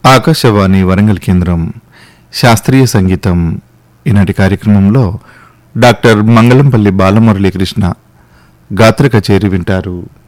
ఆకాశవాణి వరంగల్ కేంద్రం శాస్త్రీయ సంగీతం. ఈనాటి కార్యక్రమంలో డాక్టర్ మంగళంపల్లి బాలమురళీకృష్ణ గాత్ర కచేరి వింటారు.